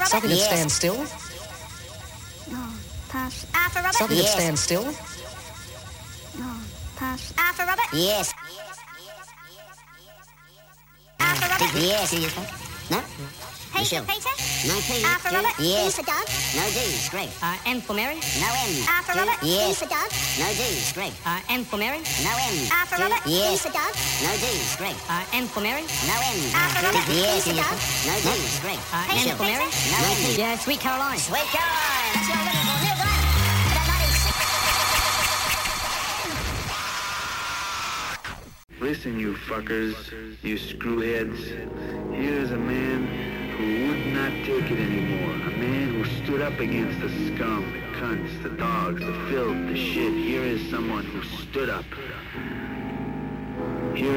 Something that Yes. stands still. No, pass. R for Robert. Something Yes. that stands still. No, pass. R for Robert. Yes. R for Robert. Yes. No? P Michelle. for Peter. No P. R for Robert. Yes. D for Doug. No D. Greg. M for Mary. No M. R for Robert. D Yes. for Doug. No D. Greg. M for Mary. No M. R for Robert. D Yes. for Doug. No D. Greg. M for Mary. No M. R for Robert. Yes. D for Doug. No D. Greg. M for Mary. No M. Yeah, Sweet Caroline. Sweet Caroline. That's what I'm looking for. Neil Glenn. About 96. Listen, you fuckers, you screwheads. Here's a man who would not take it anymore. A man who stood up against the scum, the cunts, the dogs, the filth, the shit. Here is someone who stood up.